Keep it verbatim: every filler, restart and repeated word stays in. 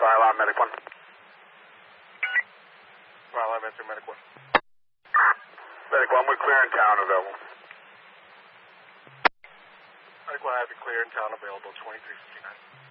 Dial on Medic one. Dial on answer Medic one. Medic one, we're clear in town available. Medic one, I have you clear in town available, twenty-three fifty-nine.